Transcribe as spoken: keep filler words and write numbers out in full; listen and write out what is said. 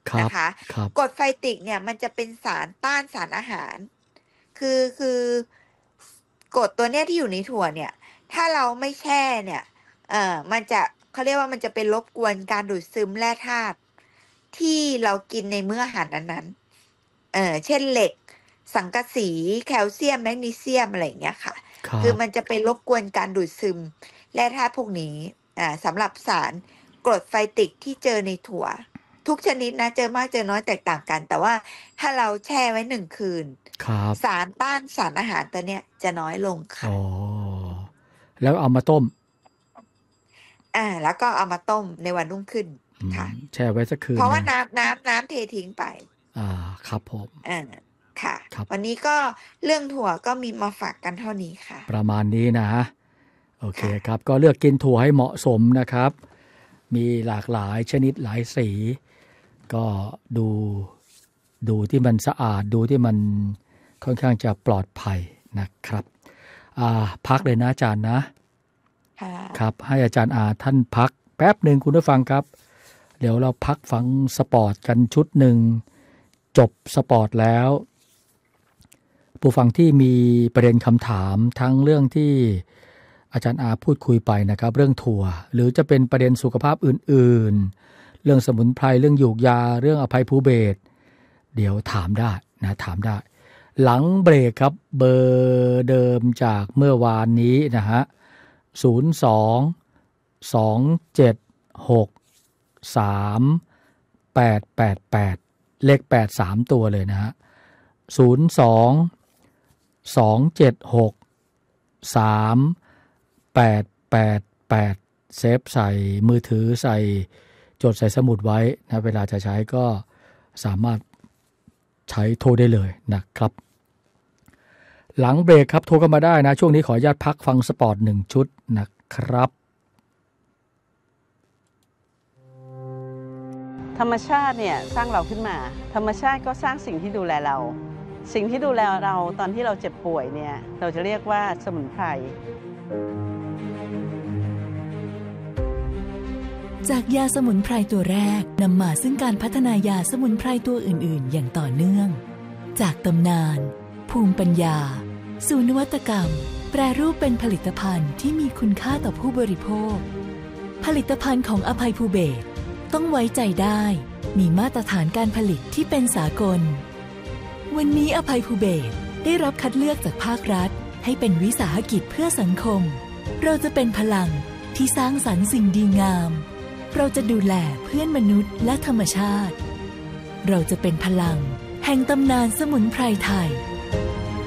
นะคะกรดไฟติกเนี่ยมันจะเป็นสารต้านสารอาหารคือคือกรดตัวเนี้ยที่อยู่ในถั่วเนี่ยถ้าเราไม่แช่เนี่ยเอ่อมันจะเขาเรียกว่ามันจะเป็นรบกวนการดูดซึมแร่ธาตุที่เรากินในมื้ออาหารนั้นๆเออเช่นเหล็กสังกะสีแคลเซียมแมกนีเซียมอะไรอย่างเงี้ยค่ะคือมันจะไปรบกวนการดูดซึมแร่ธาตุพวกนี้อ่าสำหรับสารกรดไฟติกที่เจอในถั่วทุกชนิดนะเจอมากเจอน้อยแตกต่างกันแต่ว่าถ้าเราแช่ไว้หนึ่งคืนสารต้านสารอาหารตัวเนี้ยจะน้อยลงค่ะอ๋อแล้วเอามาต้มอ่าแล้วก็เอามาต้มในวันรุ่งขึ้นค่ะแช่ไว้สักคืนเพราะว่าน้ำน้ำน้ำเททิ้งไปอ่าครับผมอ่าค่ะวันนี้ก็เรื่องถั่วก็มีมาฝากกันเท่านี้ค่ะประมาณนี้นะโอเคครับก็เลือกกินถั่วให้เหมาะสมนะครับมีหลากหลายชนิดหลายสีก็ดูดูที่มันสะอาดดูที่มันค่อนข้างจะปลอดภัยนะครับอ่าพักเลยนะอาจารย์นะครับให้อาจารย์อาท่านพักแป๊บหนึ่งคุณผู้ฟังครับเดี๋ยวเราพักฟังสปอร์ตกันชุดหนึ่งจบสปอร์ตแล้วผู้ฟังที่มีประเด็นคำถามทั้งเรื่องที่อาจารย์อาพูดคุยไปนะครับเรื่องถั่วหรือจะเป็นประเด็นสุขภาพอื่นๆเรื่องสมุนไพรเรื่องยูกยาเรื่องอภัยภูเบศรเดี๋ยวถามได้นะถามได้หลังเบรกครับเบอร์เดิมจากเมื่อวานนี้นะฮะศูนย์ สอง สอง เจ็ด หก สาม แปด แปด แปดเลขแปด สามตัวเลยนะฮะศูนย์ สอง สอง เจ็ด หก สาม แปด แปด แปดเซฟใส่มือถือใส่จดใส่สมุดไว้นะเวลาจะใช้ก็สามารถใช้โทรได้เลยนะครับหลังเบรกครับโทรเข้ามาได้นะช่วงนี้ขออนุญาตพักฟังสปอร์ตหนึ่งชุดนะครับธรรมชาติเนี่ยสร้างเราขึ้นมาธรรมชาติก็สร้างสิ่งที่ดูแลเราสิ่งที่ดูแลเราตอนที่เราเจ็บป่วยเนี่ยเราจะเรียกว่าสมุนไพรจากยาสมุนไพรตัวแรกนำมาซึ่งการพัฒนายาสมุนไพรตัวอื่นๆอย่างต่อเนื่องจากตำนานภูมิปัญญาสู่นวัตกรรมแปรรูปเป็นผลิตภัณฑ์ที่มีคุณค่าต่อผู้บริโภคผลิตภัณฑ์ของอภัยภูเบศรต้องไว้ใจได้มีมาตรฐานการผลิตที่เป็นสากลวันนี้อภัยภูเบศรได้รับคัดเลือกจากภาครัฐให้เป็นวิสาหกิจเพื่อสังคมเราจะเป็นพลังที่สร้างสรรค์สิ่งดีงามเราจะดูแลเพื่อนมนุษย์และธรรมชาติเราจะเป็นพลังแห่งตำนานสมุนไพรไทย